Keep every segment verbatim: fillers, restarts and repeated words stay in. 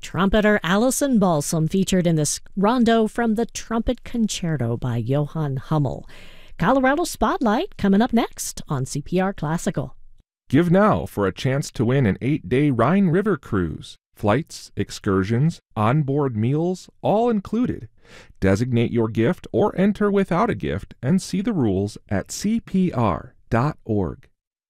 Trumpeter Allison Balsam featured in this rondo from the Trumpet Concerto by Johann Hummel. Colorado Spotlight coming up next on C P R Classical. Give now for a chance to win an eight-day Rhine River cruise. Flights, excursions, onboard meals, all included. Designate your gift or enter without a gift and see the rules at c p r dot org.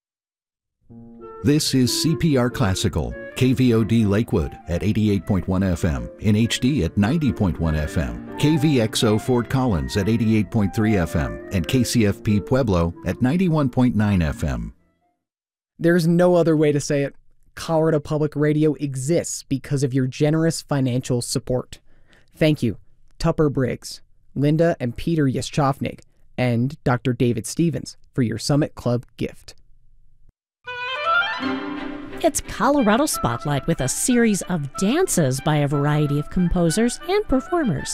This is C P R Classical, K V O D Lakewood at eighty-eight point one F M, in H D at ninety point one F M, K V X O Fort Collins at eighty-eight point three F M, and K C F P Pueblo at ninety-one point nine F M. There's no other way to say it. Colorado Public Radio exists because of your generous financial support. Thank you, Tupper Briggs, Linda and Peter Yashchovnik, and Doctor David Stevens for your Summit Club gift. It's Colorado Spotlight with a series of dances by a variety of composers and performers.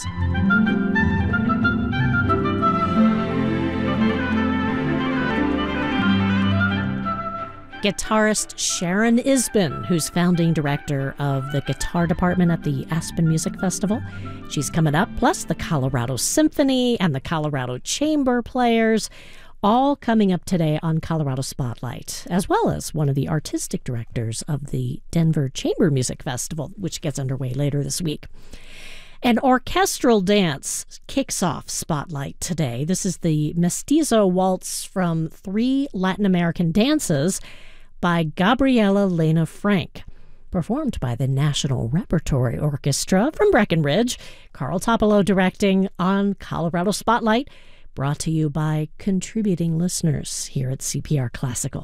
Guitarist Sharon Isbin, who's founding director of the guitar department at the Aspen Music Festival. She's coming up, plus the Colorado Symphony and the Colorado Chamber Players, all coming up today on Colorado Spotlight, as well as one of the artistic directors of the Denver Chamber Music Festival, which gets underway later this week. An orchestral dance kicks off Spotlight today. This is the Mestizo Waltz from Three Latin American Dances by Gabriela Lena Frank, performed by the National Repertory Orchestra from Breckenridge. Carl Topolo directing on Colorado Spotlight, brought to you by contributing listeners here at C P R Classical.